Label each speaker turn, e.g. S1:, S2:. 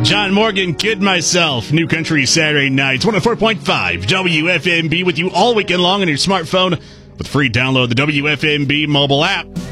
S1: John Morgan, Kid Myself, New Country Saturday nights, 104.5 WFMB with you all weekend long on your smartphone with free download the WFMB mobile app.